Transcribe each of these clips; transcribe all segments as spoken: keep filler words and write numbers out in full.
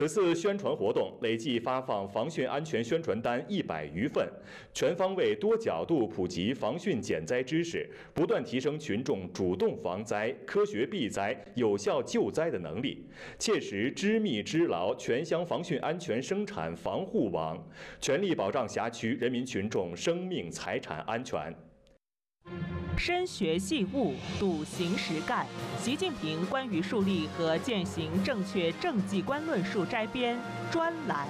此次宣传活动累计发放防汛安全宣传单一百余份，全方位、多角度普及防汛减灾知识，不断提升群众主动防灾、科学避灾、有效救灾的能力，切实织密织牢全乡防汛安全生产防护网，全力保障辖区人民群众生命财产安全。 深学细悟，笃行实干。习近平关于树立和践行正确政绩观论述摘编专栏。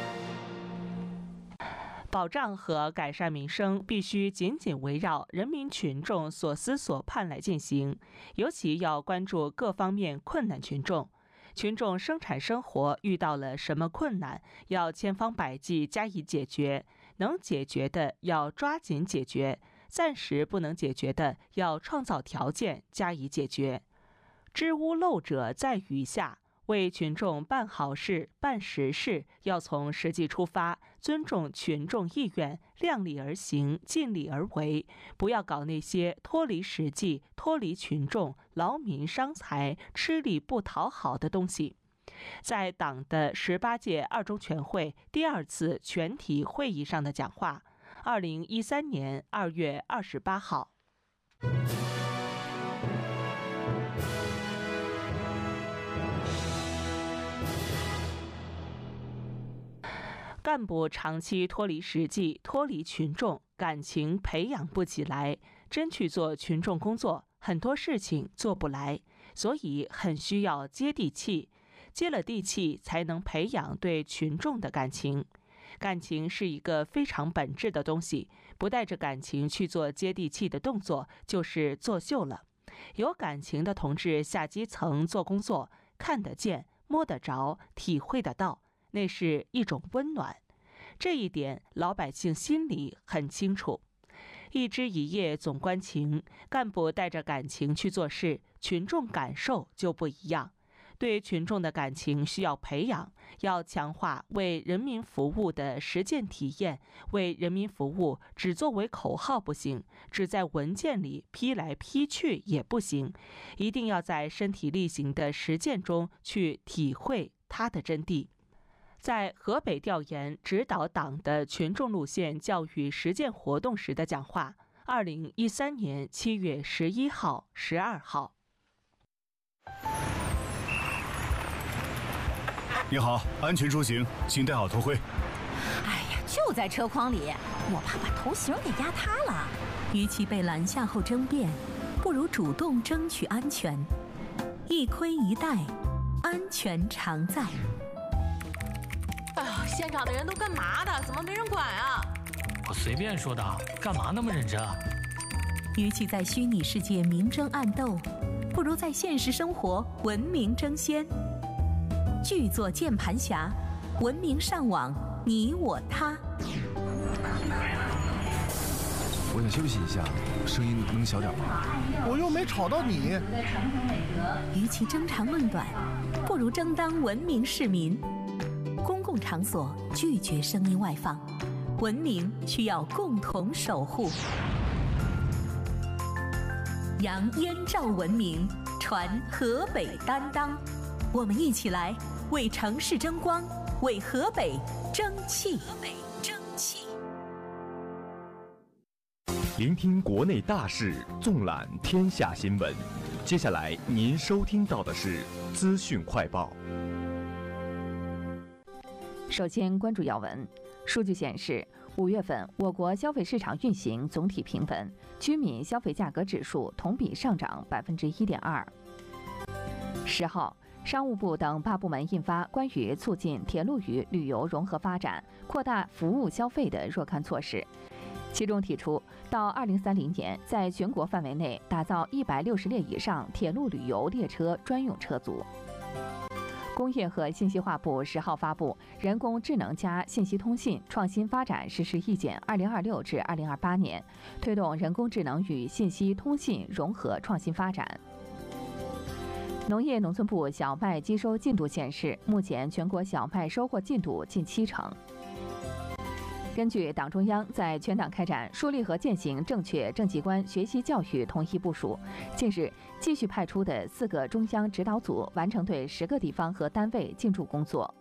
保障和改善民生必须紧紧围绕人民群众所思所盼来进行，尤其要关注各方面困难群众。群众生产生活遇到了什么困难，要千方百计加以解决，能解决的要抓紧解决，暂时不能解决的要创造条件加以解决。知屋漏者在余下，为群众办好事、办实事，要从实际出发，尊重群众意愿，量力而行，尽力而为，不要搞那些脱离实际、脱离群众、劳民伤财、吃力不讨好的东西。在党的十八届二中全会第二次全体会议上的讲话，二零一三年二月二十八号。干部长期脱离实际、脱离群众，感情培养不起来，真去做群众工作，很多事情做不来，所以很需要接地气。接了地气，才能培养对群众的感情。感情是一个非常本质的东西，不带着感情去做接地气的动作，就是作秀了。有感情的同志下基层做工作，看得见、摸得着、体会得到，那是一种温暖。这一点老百姓心里很清楚。一枝一叶总关情，干部带着感情去做事，群众感受就不一样。对群众的感情需要培养，要强化为人民服务的实践体验。为人民服务只作为口号不行，只在文件里批来批去也不行，一定要在身体力行的实践中去体会它的真谛。在河北调研指导党的群众路线教育实践活动时的讲话，二零一三年七月十一号、十二号。 你好，安全出行，请戴好头盔。 哎呀，就在车筐里，我怕把头型给压塌了。 与其被拦下后争辩，不如主动争取安全。一盔一戴，安全常在。 哎呀，现场的人都干嘛的？怎么没人管啊？ 我随便说的，干嘛那么认真啊？ 与其在虚拟世界明争暗斗，不如在现实生活文明争先。剧作键盘侠，文明上网，你我他。 我想休息一下，声音能小点吗？ 我又没吵到你。 与其争长论短，不如争当文明市民。公共场所拒绝声音外放，文明需要共同守护。扬燕赵文明，传河北担当。我们一起来为城市争光，为河北争气。河北争气。 聆听国内大事，纵览天下新闻。接下来您收听到的是资讯快报。 首先关注要闻。数据显示，五月份我国消费市场运行总体平稳，居民消费价格指数同比上涨百分之一点二。十号。商务部等八部门印发关于促进铁路与旅游融合发展、扩大服务消费的若干措施，其中提出，到二零三零年，在全国范围内打造一百六十列以上铁路旅游列车专用车组。工业和信息化部十号发布《人工智能加信息通信创新发展实施意见（二零二六至二零二八年）》，推动人工智能与信息通信融合创新发展。农业农村部小麦机收进度显示，目前全国小麦收获进度近七成。根据党中央在全党开展树立和践行正确政绩观学习教育统一部署，近日继续派出的四个中央指导组完成对十个地方和单位进驻工作。